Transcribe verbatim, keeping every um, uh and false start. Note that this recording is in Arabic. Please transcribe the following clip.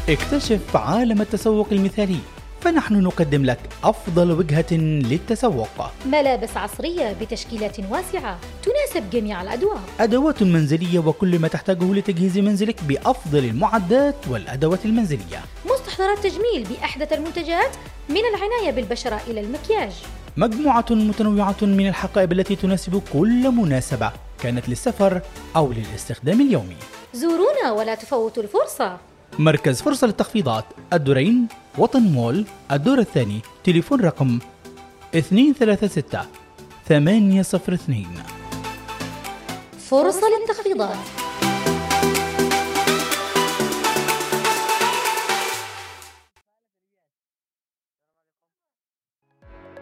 اكتشف عالم التسوق المثالي، فنحن نقدم لك أفضل وجهة للتسوق. ملابس عصرية بتشكيلات واسعة تناسب جميع الأذواق، أدوات منزلية وكل ما تحتاجه لتجهيز منزلك بأفضل المعدات والأدوات المنزلية. مستحضرات تجميل بأحدث المنتجات من العناية بالبشرة إلى المكياج. مجموعة متنوعة من الحقائب التي تناسب كل مناسبة، كانت للسفر أو للاستخدام اليومي. زورونا ولا تفوتوا الفرصة. مركز فرصة للتخفيضات، الدورين، وطن مول، الدور الثاني، تليفون رقم اثنين ثلاثة ستة ثمانية صفر اثنين. فرصة للتخفيضات.